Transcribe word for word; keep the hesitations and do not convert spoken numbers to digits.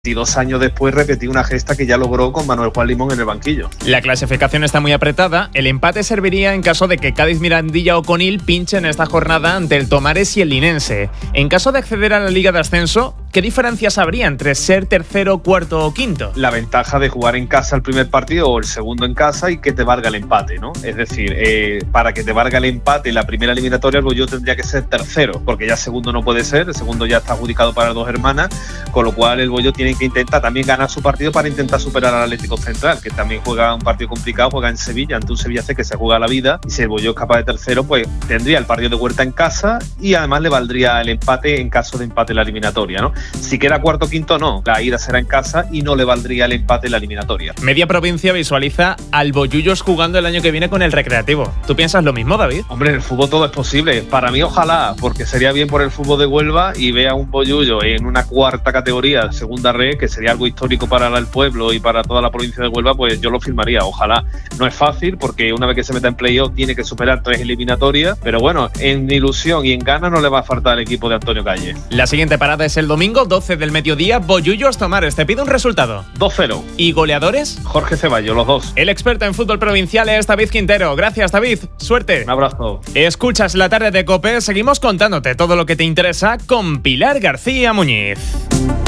y dos años después repetí una gesta que ya logró con Manuel Juan Limón en el banquillo. La clasificación está muy apretada. El empate serviría en caso de que Cádiz, Mirandilla o Conil pinchen esta jornada ante el Tomares y el Linense. En caso de acceder a la Liga de Ascenso, ¿qué diferencias habría entre ser tercero, cuarto o quinto? La ventaja de jugar en casa el primer partido o el segundo en casa y que te valga el empate, ¿no? Es decir, eh, para que te valga el empate en la primera eliminatoria, el Bolló tendría que ser tercero, porque ya segundo no puede ser, el segundo ya está adjudicado para dos hermanas, con lo cual el Bolló tiene que intentar también ganar su partido para intentar superar al Atlético Central, que también juega un partido complicado, juega en Sevilla, ante un Sevilla C que se juega la vida, y si el Bolló es capaz de tercero, pues tendría el partido de vuelta en casa y además le valdría el empate en caso de empate en la eliminatoria, ¿no? Si queda cuarto o quinto, no, la ida será en casa y no le valdría el empate en la eliminatoria. Media provincia visualiza al Bollullos jugando el año que viene con el Recreativo. ¿Tú piensas lo mismo, David? Hombre, en el fútbol todo es posible. Para mí, ojalá, porque sería bien por el fútbol de Huelva y vea un Bollullo en una cuarta categoría, segunda red, que sería algo histórico para el pueblo y para toda la provincia de Huelva, pues yo lo firmaría, ojalá. No es fácil porque una vez que se meta en playoff tiene que superar tres eliminatorias, pero bueno, en ilusión y en ganas no le va a faltar al equipo de Antonio Calle. La siguiente parada es el domingo, doce del mediodía, Bollullos Tomares. Te pido un resultado. dos cero. ¿Y goleadores? Jorge Ceballos, los dos. El experto en fútbol provincial es David Quintero. Gracias, David. Suerte. Un abrazo. Escuchas La Tarde de COPE. Seguimos contándote todo lo que te interesa con Pilar García Muñiz.